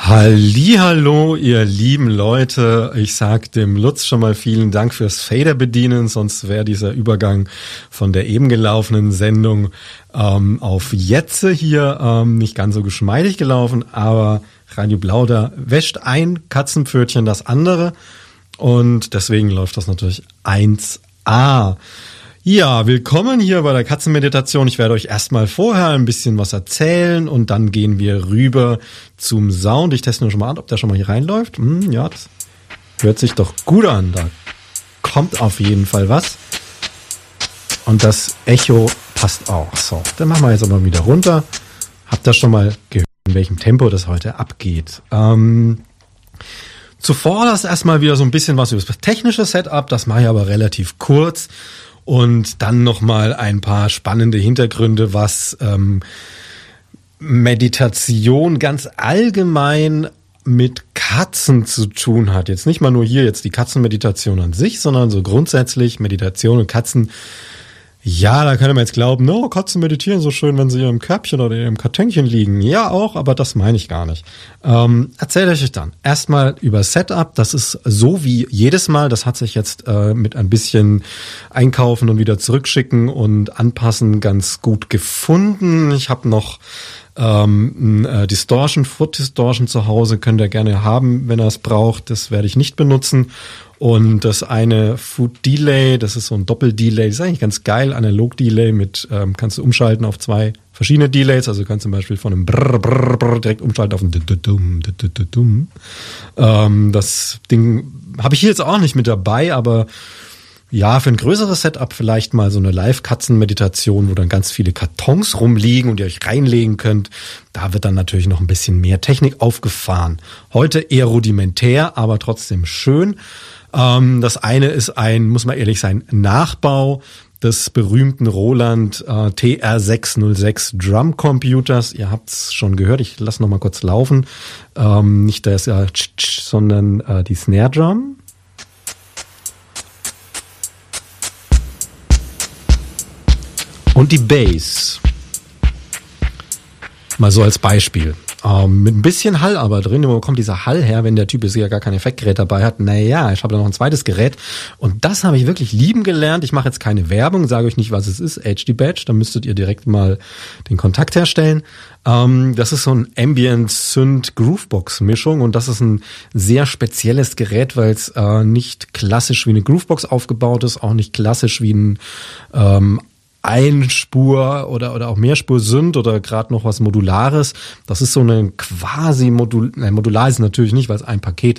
Hallihallo, ihr lieben Leute. Ich sag dem Lutz schon mal vielen Dank fürs Fader bedienen, sonst wäre dieser Übergang von der eben gelaufenen Sendung auf Jetze hier nicht ganz so geschmeidig gelaufen, aber Radio Blau, da wäscht ein Katzenpfötchen das andere und deswegen läuft das natürlich 1A. Ja, willkommen hier bei der Katzenmeditation. Ich werde euch erstmal vorher ein bisschen was erzählen und dann gehen wir rüber zum Sound. Ich teste nur schon mal an, ob der schon mal hier reinläuft. Ja, das hört sich doch gut an. Da kommt auf jeden Fall was. Und das Echo passt auch. So, dann machen wir jetzt aber wieder runter. Habt ihr schon mal gehört, in welchem Tempo das heute abgeht? Zuvor das erstmal wieder so ein bisschen was über das technische Setup. Das mache ich aber relativ kurz. Und dann nochmal ein paar spannende Hintergründe, was Meditation ganz allgemein mit Katzen zu tun hat. Jetzt nicht mal nur hier jetzt die Katzenmeditation an sich, sondern so grundsätzlich Meditation und Katzen. Ja, da könnte man jetzt glauben, no, Katzen meditieren so schön, wenn sie im Körbchen oder in ihrem Kartönchen liegen. Ja, auch, aber das meine ich gar nicht. Erzähle ich euch dann. Erstmal über Setup. Das ist so wie jedes Mal. Das hat sich jetzt mit ein bisschen Einkaufen und wieder zurückschicken und anpassen ganz gut gefunden. Ich habe noch ein Distortion, Foot Distortion zu Hause. Könnt ihr gerne haben, wenn ihr es braucht. Das werde ich nicht benutzen. Und das eine Foot Delay, das ist so ein Doppel-Delay, das ist eigentlich ganz geil, Analog-Delay mit, kannst du umschalten auf zwei verschiedene Delays, also du kannst zum Beispiel von einem Brrr, Brrr, Brrr direkt umschalten auf ein Dum. Das Ding habe ich hier jetzt auch nicht mit dabei, aber ja, für ein größeres Setup vielleicht mal so eine Live-Katzen-Meditation, wo dann ganz viele Kartons rumliegen und ihr euch reinlegen könnt. Da wird dann natürlich noch ein bisschen mehr Technik aufgefahren. Heute eher rudimentär, aber trotzdem schön. Das eine ist muss man ehrlich sein, Nachbau des berühmten Roland TR606 Drum Computers. Ihr habt's schon gehört, ich lasse noch mal kurz laufen. Nicht das, sondern die Snare Drum. Und die Bass. Mal so als Beispiel. Mit ein bisschen Hall aber drin. Wo kommt dieser Hall her, wenn der Typ jetzt ja gar kein Effektgerät dabei hat? Naja, ich habe da noch ein zweites Gerät. Und das habe ich wirklich lieben gelernt. Ich mache jetzt keine Werbung, sage euch nicht, was es ist. HD Badge, da müsstet ihr direkt mal den Kontakt herstellen. Das ist so ein Ambient Synth Groovebox Mischung und das ist ein sehr spezielles Gerät, weil es nicht klassisch wie eine Groovebox aufgebaut ist, auch nicht klassisch wie ein Einspur oder auch Mehrspur Synth oder gerade noch was Modulares. Das ist so eine quasi modular ist natürlich nicht, weil es ein Paket